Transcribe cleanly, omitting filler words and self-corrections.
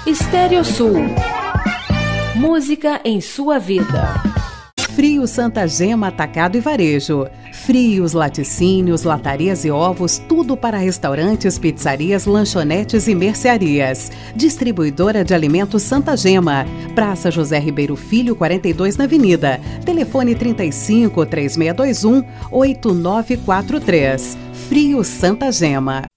Estéreo Sul. Música em sua vida. Frios Santa Gema Atacado e Varejo. Frios, laticínios, latarias e ovos, tudo para restaurantes, pizzarias, lanchonetes e mercearias. Distribuidora de alimentos Santa Gema. Praça José Ribeiro Filho, 42 na Avenida. Telefone 35 3621 8943. Frios Santa Gema.